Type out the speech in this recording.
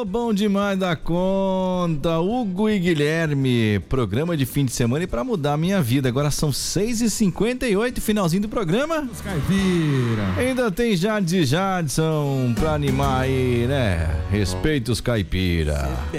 bom demais da conta. Hugo e Guilherme, programa de fim de semana e pra mudar a minha vida. Agora são 6h58, finalzinho do programa. Os caipira. Ainda tem Jades e Jadson pra animar aí, né? Respeita os caipira.